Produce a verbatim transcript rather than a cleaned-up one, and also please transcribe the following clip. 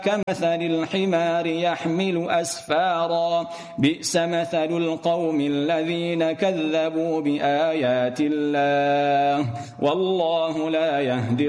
كمثل الحمار يحمل أسفارا بئس مثل القوم الذين كذبوا بآيات الله والله لا يهدي